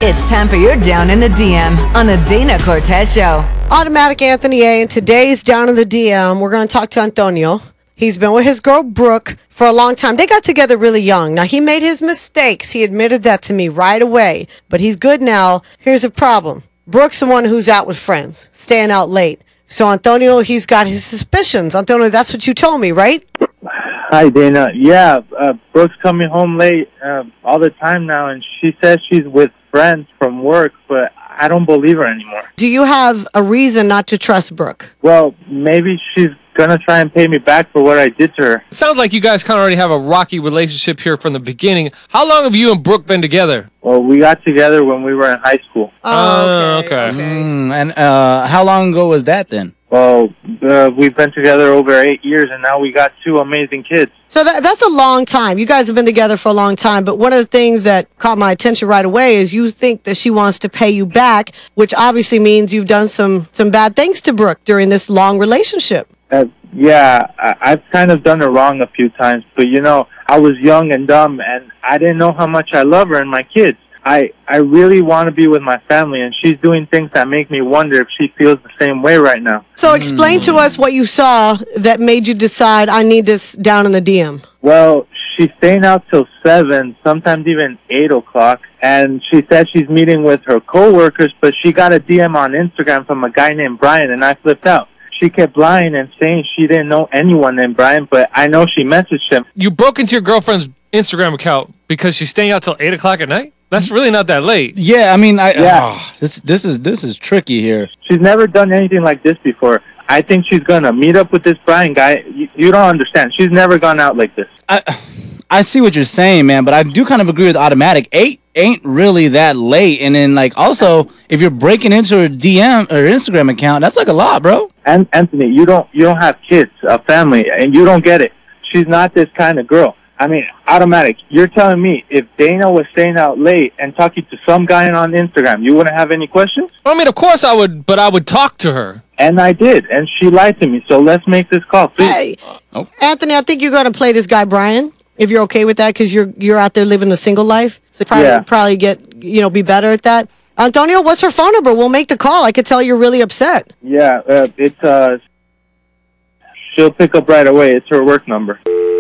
It's time for your Down in the DM on the Dana Cortez Show. Automatic Anthony A. And today's Down in the DM, we're going to talk to Antonio. He's been with his girl, Brooke, for a long time. They got together really young. Now, he made his mistakes. He admitted that to me right away. But he's good now. Here's the problem. Brooke's the one who's out with friends, staying out late. So, Antonio, he's got his suspicions. Antonio, that's what you told me, right? Hi, Dana. Yeah, Brooke's coming home late all the time now, and she says she's with friends from work, but I don't believe her anymore. Do you have a reason not to trust Brooke? Well, maybe she's going to try and pay me back for what I did to her. It sounds like you guys kind of already have a rocky relationship here from the beginning. How long have you and Brooke been together? Well, we got together when we were in high school. Oh, okay. And how long ago was that then? Well, we've been together over 8 years, and now we got 2 amazing kids. So that's a long time. You guys have been together for a long time. But one of the things that caught my attention right away is you think that she wants to pay you back, which obviously means you've done some bad things to Brooke during this long relationship. Yeah, I've kind of done her wrong a few times. But, you know, I was young and dumb, and I didn't know how much I love her and my kids. I really want to be with my family, and she's doing things that make me wonder if she feels the same way right now. So explain to us what you saw that made you decide I need this down in the DM. Well, she's staying out till 7, sometimes even 8 o'clock, and she said she's meeting with her coworkers, but she got a DM on Instagram from a guy named Brian, and I flipped out. She kept lying and saying she didn't know anyone named Brian, but I know she messaged him. You broke into your girlfriend's Instagram account because she's staying out till 8 o'clock at night? That's really not that late. Yeah, I mean, this is tricky here. She's never done anything like this before. I think she's gonna meet up with this Brian guy. You don't understand. She's never gone out like this. I see what you're saying, man, but I do kind of agree with Automatic. 8 ain't really that late, and then like also if you're breaking into her DM or Instagram account, that's like a lot, bro. And Anthony, you don't have kids, a family, and you don't get it. She's not this kind of girl. I mean, Automatic, you're telling me if Dana was staying out late and talking to some guy on Instagram, you wouldn't have any questions? I mean, of course I would, but I would talk to her. And I did, and she lied to me, so let's make this call, please. Hey, Anthony, I think you're going to play this guy Brian, if you're okay with that, because you're out there living a single life. So probably get, be better at that. Antonio, what's her phone number? We'll make the call. I could tell you're really upset. Yeah, she'll pick up right away. It's her work number.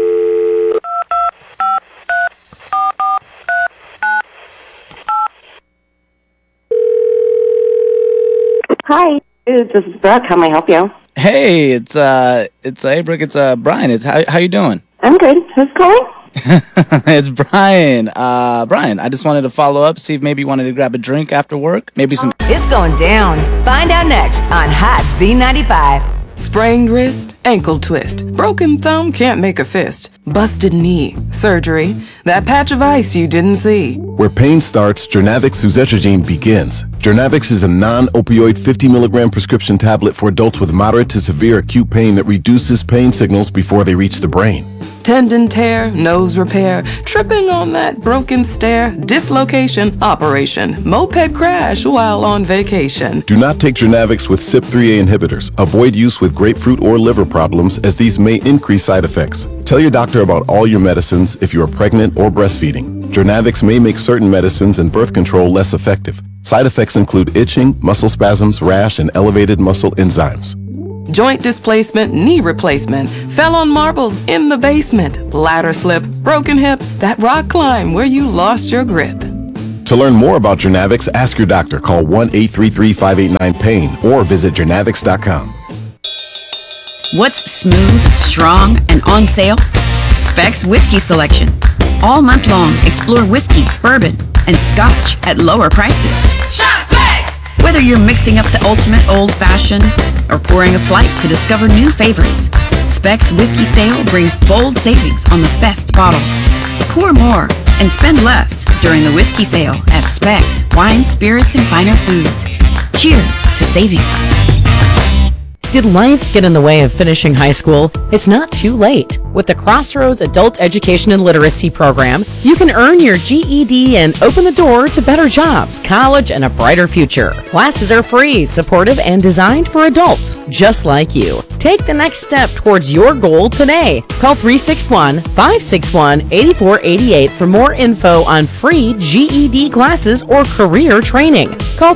Hi, this is Brooke. How may I help you? Hey, it's hey Brooke, it's Brian. How you doing? I'm good. Who's calling? It's Brian. Brian, I just wanted to follow up, see if maybe you wanted to grab a drink after work. Maybe some. It's going down. Find out next on Hot Z95. Sprained wrist, ankle twist, broken thumb, can't make a fist, busted knee, surgery, that patch of ice you didn't see. Where pain starts, Journavx suzetrigine begins. Journavx is a non-opioid 50 milligram prescription tablet for adults with moderate to severe acute pain that reduces pain signals before they reach the brain. Tendon tear, nose repair, tripping on that broken stair, dislocation, operation, moped crash while on vacation. Do not take Journavx with CYP3A inhibitors. Avoid use with grapefruit or liver problems, as these may increase side effects. Tell your doctor about all your medicines if you are pregnant or breastfeeding. Journavx may make certain medicines and birth control less effective. Side effects include itching, muscle spasms, rash, and elevated muscle enzymes. Joint displacement, knee replacement, fell on marbles in the basement, ladder slip, broken hip, that rock climb where you lost your grip. To learn more about Journavx, ask your doctor. Call 1-833-589-PAIN or visit journavx.com. What's smooth, strong, and on sale? Specs Whiskey Selection. All month long, explore whiskey, bourbon, and scotch at lower prices. Shop Specs! Whether you're mixing up the ultimate old-fashioned or pouring a flight to discover new favorites, Specs Whiskey Sale brings bold savings on the best bottles. Pour more and spend less during the whiskey sale at Specs Wine, Spirits, and Finer Foods. Cheers to savings. Did life get in the way of finishing high school? It's not too late. With the Crossroads Adult Education and Literacy Program, you can earn your GED and open the door to better jobs, college, and a brighter future. Classes are free, supportive, and designed for adults just like you. Take the next step towards your goal today. Call 361-561-8488 for more info on free GED classes or career training. Call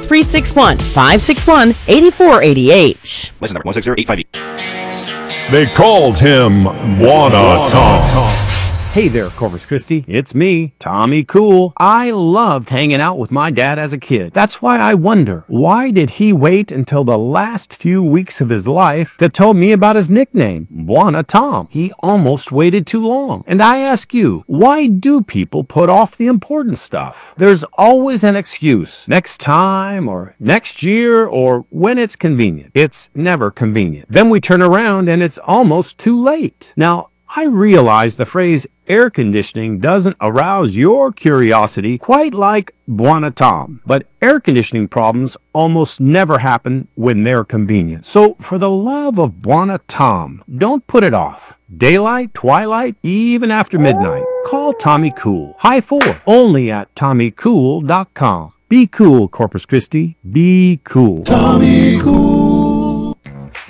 361-561-8488. License number 16085E. They called him Buona Tom. Hey there, Corpus Christi. It's me, Tommy Cool. I loved hanging out with my dad as a kid. That's why I wonder, why did he wait until the last few weeks of his life to tell me about his nickname, Buona Tom? He almost waited too long. And I ask you, why do people put off the important stuff? There's always an excuse. Next time, or next year, or when it's convenient. It's never convenient. Then we turn around and it's almost too late. Now, I realize the phrase air conditioning doesn't arouse your curiosity quite like Buona Tom, but air conditioning problems almost never happen when they're convenient. So for the love of Buona Tom, don't put it off. Daylight, twilight, even after midnight. Call Tommy Cool. High 4, only at TommyCool.com. Be cool, Corpus Christi. Be cool. Tommy Cool.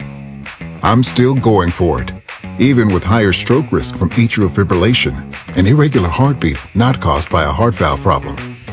I'm still going for it. Even with higher stroke risk from atrial fibrillation, an irregular heartbeat not caused by a heart valve problem.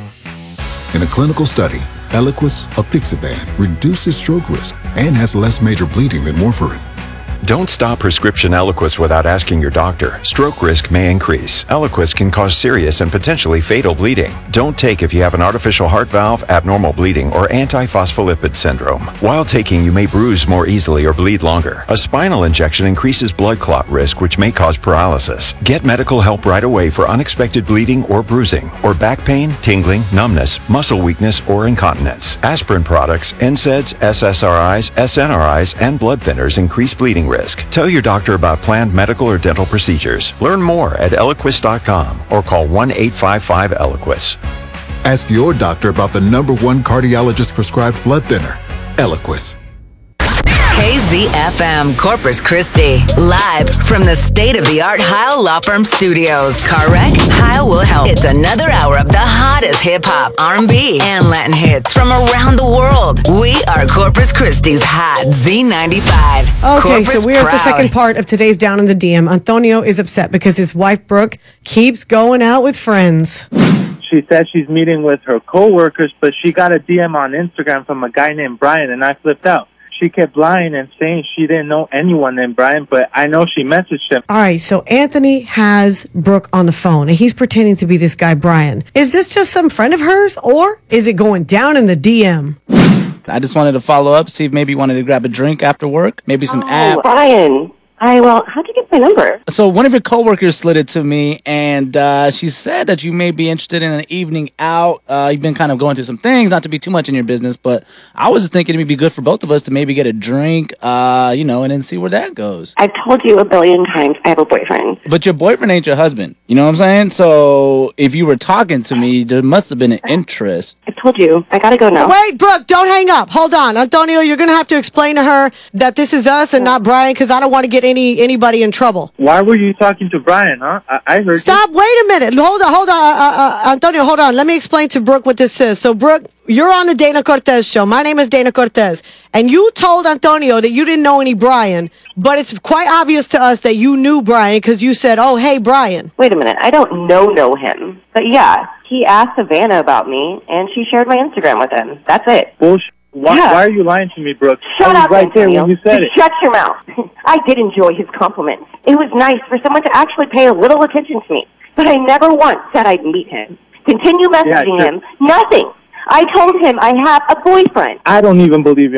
In a clinical study, Eliquis apixaban reduces stroke risk and has less major bleeding than warfarin. Don't stop prescription Eliquis without asking your doctor. Stroke risk may increase. Eliquis can cause serious and potentially fatal bleeding. Don't take if you have an artificial heart valve, abnormal bleeding, or antiphospholipid syndrome. While taking, you may bruise more easily or bleed longer. A spinal injection increases blood clot risk, which may cause paralysis. Get medical help right away for unexpected bleeding or bruising, or back pain, tingling, numbness, muscle weakness, or incontinence. Aspirin products, NSAIDs, SSRIs, SNRIs, and blood thinners increase bleeding risk. Tell your doctor about planned medical or dental procedures. Learn more at Eliquis.com or call 1-855-ELIQUIS. Ask your doctor about the #1 cardiologist prescribed blood thinner, Eliquis. KZFM Corpus Christi, live from the state-of-the-art Heil Law Firm Studios. Correct? Heil will help. It's another hour of the hottest hip-hop, R&B, and Latin hits from around the world. We are Corpus Christi's hot Z95. Okay, Corpus so we're at the proud. second part of today's Down in the DM. Antonio is upset because his wife, Brooke, keeps going out with friends. She said she's meeting with her coworkers, but she got a DM on Instagram from a guy named Brian, and I flipped out. She kept lying and saying she didn't know anyone named Brian, but I know she messaged him. All right, so Anthony has Brooke on the phone, and he's pretending to be this guy, Brian. Is this just some friend of hers, or is it going down in the DM? I just wanted to follow up, see if maybe you wanted to grab a drink after work, maybe some app. Brian. Well, how'd you get my number? So one of your coworkers slid it to me, and she said that you may be interested in an evening out. You've been kind of going through some things, not to be too much in your business, but I was just thinking it would be good for both of us to maybe get a drink, and then see where that goes. I've told you a billion times I have a boyfriend. But your boyfriend ain't your husband. You know what I'm saying? So if you were talking to me, there must have been an interest. I told you. I gotta go now. Wait, Brooke, don't hang up. Hold on. Antonio, you're going to have to explain to her that this is us and not Brian, because I don't want to get anybody in trouble. Why were you talking to Brian, huh? I heard Stop. you. Wait a minute. Hold on. Antonio, hold on. Let me explain to Brooke what this is. So, Brooke, you're on the Dana Cortez show. My name is Dana Cortez. And you told Antonio that you didn't know any Brian, but it's quite obvious to us that you knew Brian because you said, oh, hey, Brian. Wait a minute. I don't know him. But yeah, he asked Savannah about me, and she shared my Instagram with him. That's it. Bullshit. Why are you lying to me, Brooke? Shut I was up, right there Antonio. when you said Just it. shut your mouth. I did enjoy his compliments. It was nice for someone to actually pay a little attention to me. But I never once said I'd meet him. Continue messaging him. Nothing. I told him I have a boyfriend. I don't even believe you.